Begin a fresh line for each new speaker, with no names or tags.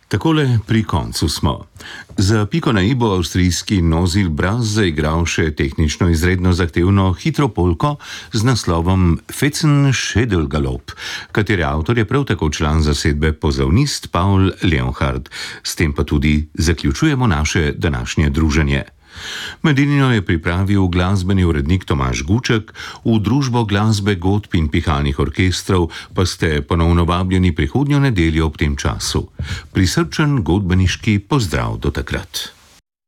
Takole pri koncu smo. Za piko na i bo avstrijski Nozil Braz zaigral še tehnično izredno zahtevno hitro polko z naslovom Fetzen Schädelgalopp, katere avtor je prav tako član zasedbe pozavnist Paul Leonhardt. S tem pa tudi zaključujemo naše današnje druženje. Medinino je pripravil glasbeni urednik Tomaž Guček, v družbo glasbe, godb in pihalnih orkestrov pa ste ponovno vabljeni prihodnjo nedeljo ob tem času. Prisrčen godbeniški pozdrav do takrat.